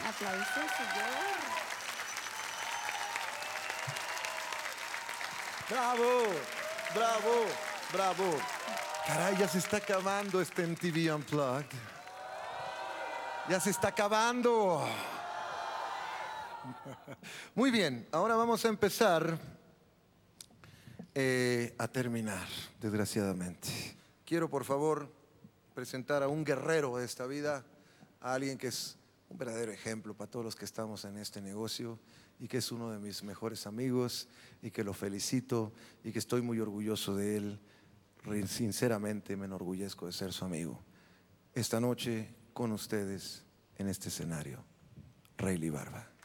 Aplausos, señor. ¡Bravo! ¡Bravo! ¡Bravo! Caray, ya se está acabando este MTV Unplugged. Ya se está acabando. Muy bien, ahora vamos a empezar a terminar, desgraciadamente. Quiero, por favor, presentar a un guerrero de esta vida, a alguien que es un verdadero ejemplo para todos los que estamos en este negocio y que es uno de mis mejores amigos y que lo felicito y que estoy muy orgulloso de él. Sinceramente me enorgullezco de ser su amigo. Esta noche con ustedes en este escenario, Rayleigh Barba.